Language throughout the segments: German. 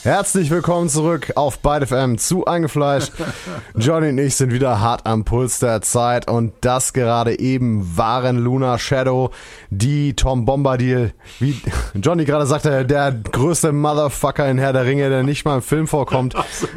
Herzlich willkommen zurück auf Byte FM zu Eingefleischt. Johnny und ich sind wieder hart am Puls der Zeit und das gerade eben waren Lunar Shadow, die Tom Bombadil, wie Johnny gerade sagte, der größte Motherfucker in Herr der Ringe, der nicht mal im Film vorkommt,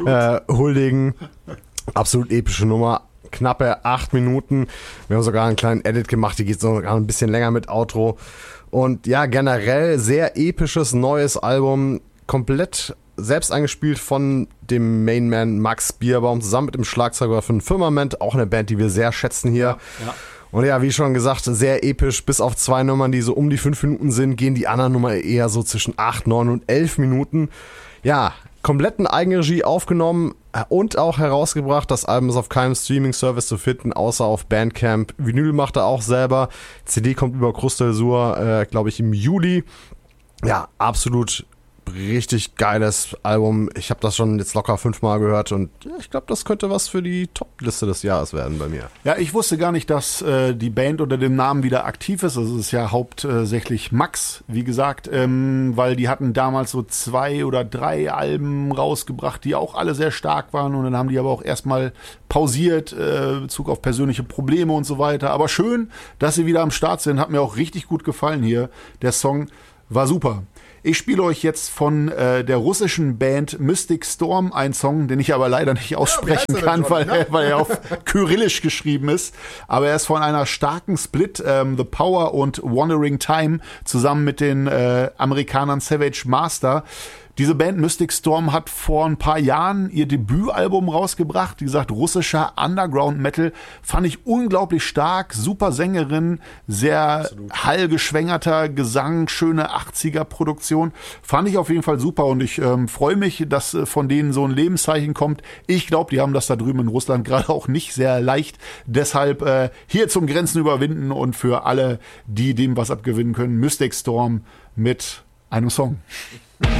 huldigen. Absolut epische Nummer. Knappe 8 Minuten. Wir haben sogar einen kleinen Edit gemacht, die geht sogar ein bisschen länger mit Outro. Und ja, generell sehr episches neues Album, komplett selbst eingespielt von dem Mainman Max Bierbaum, zusammen mit dem Schlagzeuger von Firmament, auch eine Band, die wir sehr schätzen hier. Ja. Und ja, wie schon gesagt, sehr episch, bis auf 2 Nummern, die so um die 5 Minuten sind, gehen die anderen Nummern eher so zwischen 8, 9 und 11 Minuten. Ja, kompletten Eigenregie aufgenommen und auch herausgebracht. Das Album ist auf keinem Streaming-Service zu finden, außer auf Bandcamp. Vinyl macht er auch selber. CD kommt über Crystal Sur, glaube ich, im Juli. Ja, absolut richtig geiles Album. Ich habe das schon jetzt locker 5-mal gehört und ich glaube, das könnte was für die Top-Liste des Jahres werden bei mir. Ja, ich wusste gar nicht, dass die Band unter dem Namen wieder aktiv ist. Also es ist ja hauptsächlich Max, wie gesagt, weil die hatten damals so 2 oder 3 Alben rausgebracht, die auch alle sehr stark waren und dann haben die aber auch erstmal pausiert, in Bezug auf persönliche Probleme und so weiter. Aber schön, dass sie wieder am Start sind. Hat mir auch richtig gut gefallen hier. Der Song war super. Ich spiele euch jetzt von der russischen Band Mystic Storm einen Song, den ich aber leider nicht aussprechen kann, weil er auf Kyrillisch geschrieben ist. Aber er ist von einer starken Split, The Power und Wandering Time, zusammen mit den Amerikanern Savage Master. Diese Band Mystic Storm hat vor ein paar Jahren ihr Debütalbum rausgebracht. Wie gesagt, russischer Underground-Metal. Fand ich unglaublich stark. Super Sängerin, sehr hallgeschwängerter Gesang, schöne 80er-Produktion. Fand ich auf jeden Fall super und ich freue mich, dass von denen so ein Lebenszeichen kommt. Ich glaube, die haben das da drüben in Russland gerade auch nicht sehr leicht. Deshalb hier zum Grenzen überwinden und für alle, die dem was abgewinnen können, Mystic Storm mit einem Song.